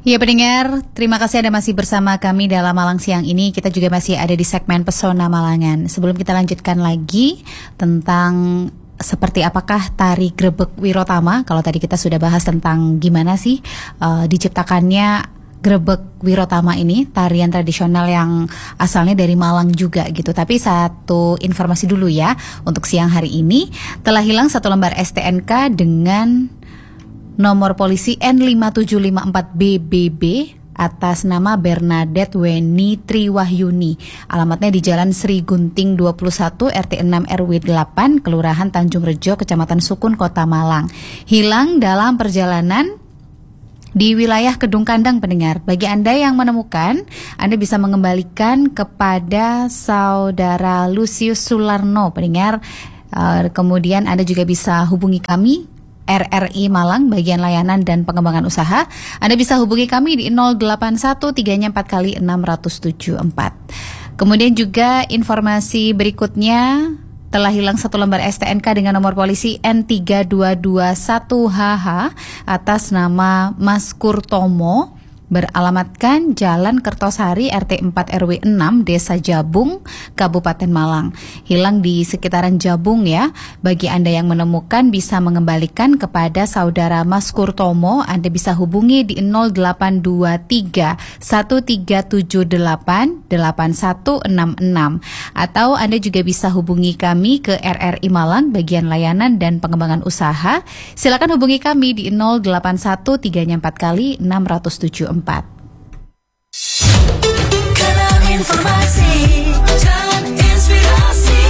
Ya pendengar, terima kasih Anda masih bersama kami dalam Malang Siang ini. Kita juga masih ada di segmen Pesona Malangan. Sebelum kita lanjutkan lagi tentang seperti apakah tari Grebeg Wirotama. Kalau tadi kita sudah bahas tentang gimana sih diciptakannya Grebeg Wirotama ini, tarian tradisional yang asalnya dari Malang juga gitu. Tapi satu informasi dulu ya, untuk siang hari ini telah hilang satu lembar STNK dengan nomor polisi N5754BBB atas nama Bernadette Weni Triwahyuni. Alamatnya di Jalan Sri Gunting 21 RT 6 RW 8 Kelurahan Tanjung Rejo, Kecamatan Sukun, Kota Malang. Hilang dalam perjalanan di wilayah Kedung Kandang, pendengar. Bagi Anda yang menemukan, Anda bisa mengembalikan kepada saudara Lucius Sularno, pendengar. Kemudian Anda juga bisa hubungi kami RRI Malang, bagian layanan dan pengembangan usaha. Anda bisa hubungi kami di 081 3-nya 4 kali 674. Kemudian juga informasi berikutnya, telah hilang satu lembar STNK dengan nomor polisi N3221HH atas nama Mas Kurtomo, beralamatkan Jalan Kertosari RT 4 RW 6 Desa Jabung, Kabupaten Malang. Hilang di sekitaran Jabung ya. Bagi Anda yang menemukan bisa mengembalikan kepada saudara Mas Kurtomo. Anda bisa hubungi di 0823 1378 8166 atau Anda juga bisa hubungi kami ke RRI Malang, bagian layanan dan pengembangan usaha. Silakan hubungi kami di 081 3-nya 4 kali 674. Karena informasi dan inspirasi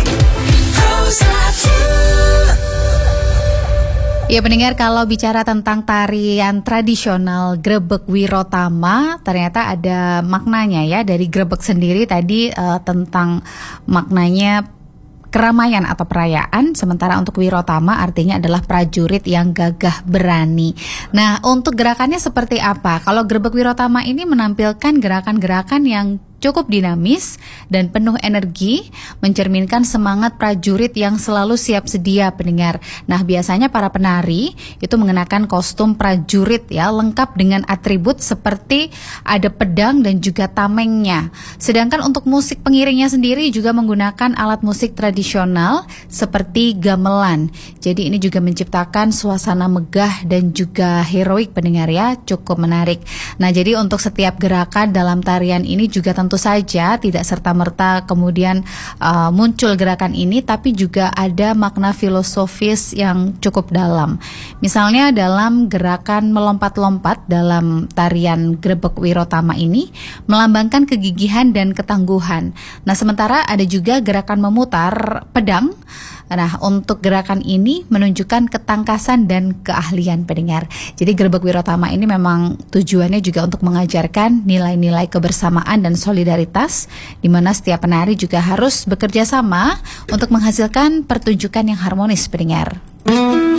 Ya pendengar, kalau bicara tentang tarian tradisional Grebeg Wirotama, ternyata ada maknanya ya. Dari Grebeg sendiri tadi tentang maknanya keramaian atau perayaan, sementara untuk Wirotama artinya adalah prajurit yang gagah berani. Nah, untuk gerakannya seperti apa? Kalau Grebeg Wirotama ini menampilkan gerakan-gerakan yang cukup dinamis dan penuh energi, mencerminkan semangat prajurit yang selalu siap sedia, pendengar. Nah, biasanya para penari itu mengenakan kostum prajurit ya, lengkap dengan atribut seperti ada pedang dan juga tamengnya. Sedangkan untuk musik pengiringnya sendiri juga menggunakan alat musik tradisional seperti gamelan. Jadi ini juga menciptakan suasana megah dan juga heroik, pendengar ya, cukup menarik. Nah, jadi untuk setiap gerakan dalam tarian ini juga tentu saja tidak serta-merta kemudian muncul gerakan ini, tapi juga ada makna filosofis yang cukup dalam. Misalnya dalam gerakan melompat-lompat dalam tarian Grebeg Wirotama ini melambangkan kegigihan dan ketangguhan. Nah, sementara ada juga gerakan memutar pedang. Nah, untuk gerakan ini menunjukkan ketangkasan dan keahlian, pendengar. Jadi Grebeg Wirotama ini memang tujuannya juga untuk mengajarkan nilai-nilai kebersamaan dan solidaritas, di mana setiap penari juga harus bekerja sama untuk menghasilkan pertunjukan yang harmonis, pendengar.